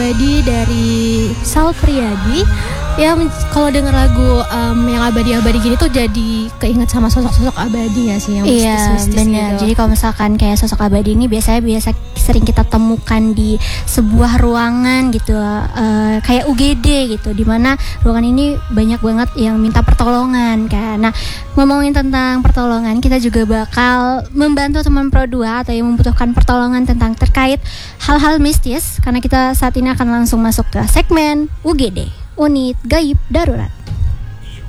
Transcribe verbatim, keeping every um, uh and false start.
Abadi dari Sal Priadi. Ya kalau denger lagu um, yang abadi-abadi gini tuh jadi keinget sama sosok-sosok abadi ya sih yang iya mistis-mistis benar gitu. Jadi kalau misalkan kayak sosok abadi ini biasanya biasa sering kita temukan di sebuah ruangan gitu, uh, kayak U G D gitu, dimana ruangan ini banyak banget yang minta pertolongan kan. Nah ngomongin tentang pertolongan, kita juga bakal membantu teman Pro dua atau yang membutuhkan pertolongan tentang terkait hal-hal mistis, karena kita saat ini akan langsung masuk ke segmen U G D, Unit Gaib Darurat.